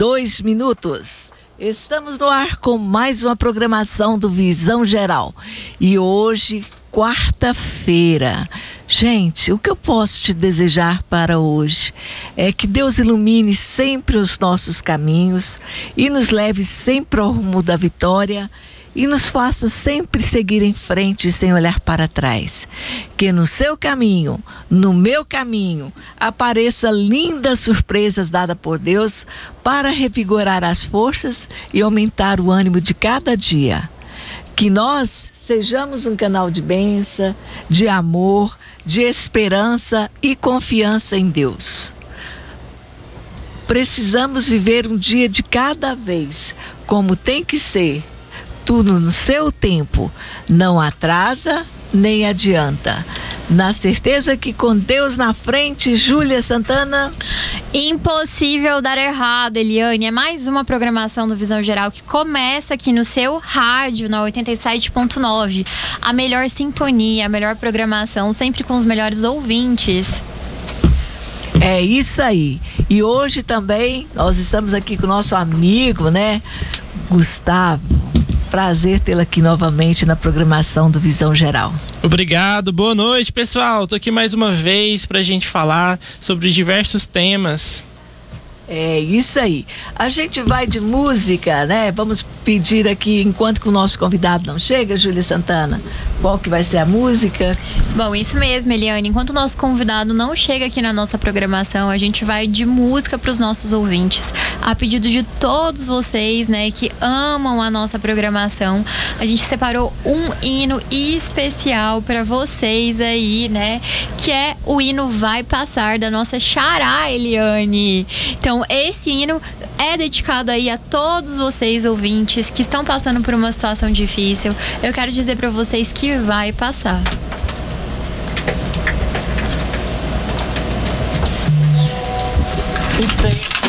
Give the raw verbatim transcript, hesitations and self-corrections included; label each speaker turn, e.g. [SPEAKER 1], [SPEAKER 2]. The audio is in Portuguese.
[SPEAKER 1] dois minutos. Estamos no ar com mais uma programação do Visão Geral. E hoje, quarta-feira. Gente, o que eu posso te desejar para hoje é que Deus ilumine sempre os nossos caminhos e nos leve sempre ao rumo da vitória e nos faça sempre seguir em frente sem olhar para trás. Que no seu caminho, no meu caminho, apareça lindas surpresas dadas por Deus para revigorar as forças e aumentar o ânimo de cada dia. Que nós sejamos um canal de bênção, de amor, de esperança e confiança em Deus. Precisamos viver um dia de cada vez, como tem que ser. Tudo no seu tempo, não atrasa nem adianta. Na certeza que com Deus na frente, Júlia Santana.
[SPEAKER 2] Impossível dar errado, Eliane. É mais uma programação do Visão Geral que começa aqui no seu rádio, na oitenta e sete ponto nove. A melhor sintonia, a melhor programação, sempre com os melhores ouvintes.
[SPEAKER 1] É isso aí. E hoje também nós estamos aqui com o nosso amigo, né, Gustavo. Prazer tê-lo aqui novamente na programação do Visão Geral.
[SPEAKER 3] Obrigado, boa noite, pessoal. Tô aqui mais uma vez pra gente falar sobre diversos temas.
[SPEAKER 1] É isso aí. A gente vai de música, né? Vamos pedir aqui, enquanto que o nosso convidado não chega, Júlia Santana, qual que vai ser a música?
[SPEAKER 2] Bom, isso mesmo, Eliane. Enquanto o nosso convidado não chega aqui na nossa programação, a gente vai de música para os nossos ouvintes. A pedido de todos vocês, né, que amam a nossa programação, a gente separou um hino especial para vocês aí, né? Que é o hino Vai Passar, da nossa xará, Eliane. Então, esse hino é dedicado aí a todos vocês, ouvintes, que estão passando por uma situação difícil. Eu quero dizer para vocês que vai passar.
[SPEAKER 3] O tempo